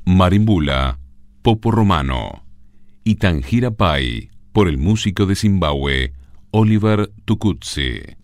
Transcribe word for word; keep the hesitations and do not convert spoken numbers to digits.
Marimbula, Popo Romano y Tangira Pai por el músico de Zimbabue, Oliver Tukudzi.